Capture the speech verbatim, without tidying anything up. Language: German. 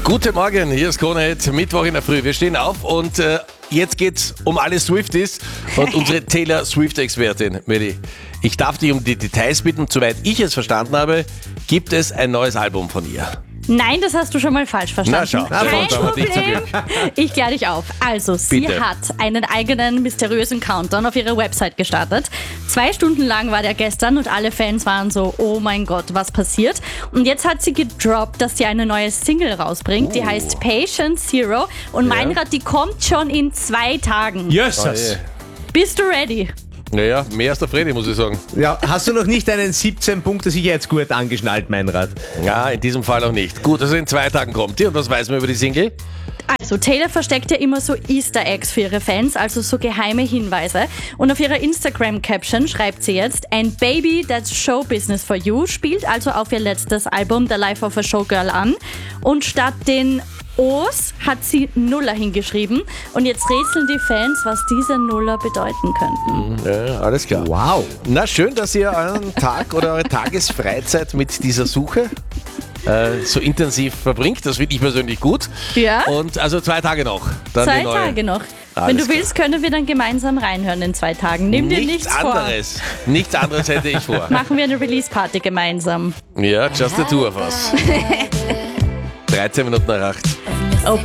Guten Morgen, hier ist Krone-Hit, Mittwoch in der Früh. Wir stehen auf und äh, jetzt geht's um alle Swifties und unsere Taylor Swift-Expertin, Medi. Ich darf dich um die Details bitten. Soweit ich es verstanden habe, gibt es ein neues Album von ihr. Nein, das hast du schon mal falsch verstanden. Na schau, Kein da Problem. zum Glück. Ich kläre dich auf. Also, sie Bitte. hat einen eigenen mysteriösen Countdown auf ihrer Website gestartet. Zwei Stunden lang war der gestern und alle Fans waren so, oh mein Gott, was passiert? Und jetzt hat sie gedroppt, dass sie eine neue Single rausbringt. Die Oh. heißt Patient Zero. Und mein Ja. Rat, die kommt schon in zwei Tagen. Jösses. Bist du ready? Naja, mehr als der Freddy, muss ich sagen. Ja, hast du noch nicht einen siebzehn Punkte Sicherheitsgurt angeschnallt, Meinrad? Ja, in diesem Fall auch nicht. Gut, also in zwei Tagen kommt die. Und was weiß man über die Single? Also, Taylor versteckt ja immer so Easter Eggs für ihre Fans, also so geheime Hinweise. Und auf ihrer Instagram-Caption schreibt sie jetzt, "And Baby, that's show business for you", spielt also auf ihr letztes Album The Life of a Showgirl an. Und statt den O's hat sie Nuller hingeschrieben. Und jetzt rätseln die Fans, was diese Nuller bedeuten könnten. Ja, alles klar. Wow. Na, schön, dass ihr euren Tag oder eure Tagesfreizeit mit dieser Suche äh, so intensiv verbringt. Das finde ich persönlich gut. Ja. Und also zwei Tage noch. Dann Zwei die neue. Tage noch. Alles Wenn du klar. willst, können wir dann gemeinsam reinhören in zwei Tagen. Nimm dir nichts, Nichts vor. anderes. Nichts anderes hätte ich vor. Machen wir eine Release-Party gemeinsam. Ja, just the two of us. dreizehn Minuten nach acht. Oh,